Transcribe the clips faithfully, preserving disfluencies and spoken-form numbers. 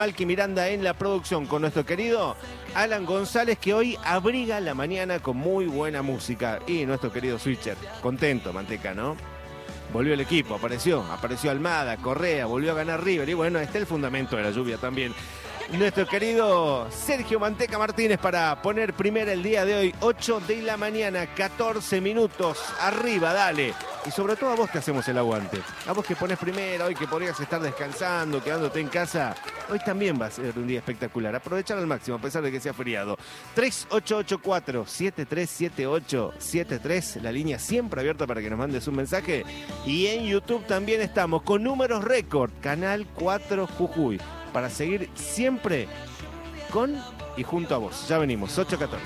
Malky Miranda en la producción, con nuestro querido Alan González, que hoy abriga la mañana con muy buena música. Y nuestro querido Switcher, contento, Manteca, ¿no? Volvió el equipo, apareció, apareció Almada, Correa, volvió a ganar River. Y bueno, está el fundamento de la lluvia también. Nuestro querido Sergio Manteca Martínez para poner primera el día de hoy, ocho de la mañana, catorce minutos, arriba, dale. Y sobre todo a vos que hacemos el aguante, a vos que pones primera, hoy que podrías estar descansando, quedándote en casa, hoy también va a ser un día espectacular. Aprovechar al máximo, a pesar de que sea feriado. tres ocho ocho cuatro, siete tres siete ocho siete tres, la línea siempre abierta para que nos mandes un mensaje. Y en YouTube también estamos con números récord, Canal cuatro Jujuy, para seguir siempre con y junto a vos. Ya venimos, ocho catorce.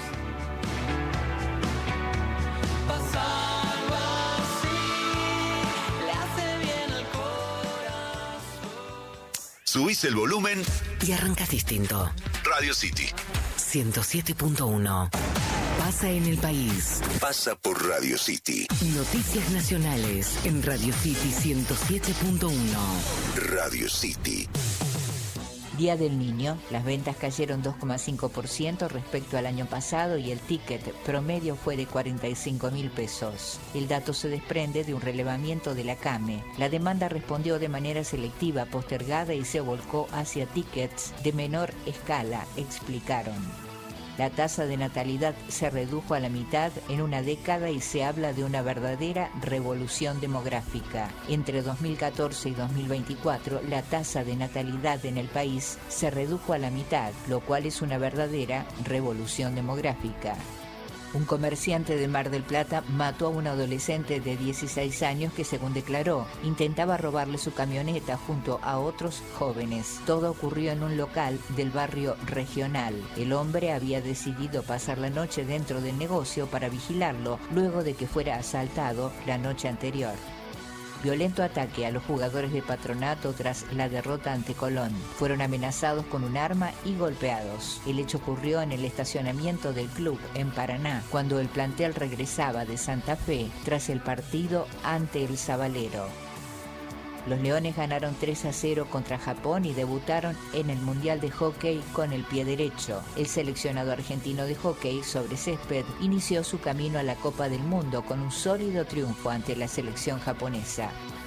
Subís el volumen y arrancas distinto. Radio City ciento siete punto uno. Pasa en el país. Pasa por Radio City. Noticias nacionales en Radio City ciento siete punto uno. Radio City. Día del Niño, las ventas cayeron dos coma cinco por ciento respecto al año pasado y el ticket promedio fue de cuarenta y cinco mil pesos. El dato se desprende de un relevamiento de la CAME. La demanda respondió de manera selectiva, postergada y se volcó hacia tickets de menor escala, explicaron. La tasa de natalidad se redujo a la mitad en una década y se habla de una verdadera revolución demográfica. Entre dos mil catorce y dos mil veinticuatro, la tasa de natalidad en el país se redujo a la mitad, lo cual es una verdadera revolución demográfica. Un comerciante de Mar del Plata mató a un adolescente de dieciséis años que, según declaró, intentaba robarle su camioneta junto a otros jóvenes. Todo ocurrió en un local del barrio Regional. El hombre había decidido pasar la noche dentro del negocio para vigilarlo luego de que fuera asaltado la noche anterior. Violento ataque a los jugadores de Patronato tras la derrota ante Colón. Fueron amenazados con un arma y golpeados. El hecho ocurrió en el estacionamiento del club en Paraná, cuando el plantel regresaba de Santa Fe tras el partido ante el Sabalero. Los Leones ganaron tres a cero contra Japón y debutaron en el Mundial de Hockey con el pie derecho. El seleccionado argentino de hockey sobre césped inició su camino a la Copa del Mundo con un sólido triunfo ante la selección japonesa.